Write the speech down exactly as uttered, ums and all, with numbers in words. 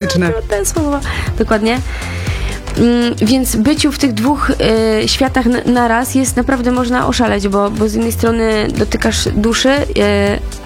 romantyczne. Te słowa. Dokładnie. Więc byciu w tych dwóch y, światach na, naraz jest naprawdę, można oszaleć, bo, bo z jednej strony dotykasz duszy, y,